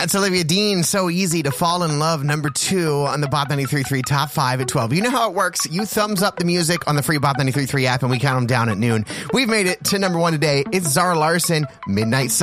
That's Olivia Dean. So easy to fall in love. Number 2 on the Bop 93.3 Top 5 at 12. You know how it works. You thumbs up the music on the free Bop 93.3 app and we count them down at noon. We've made it to number 1 today. It's Zara Larsson, Midnight Sun.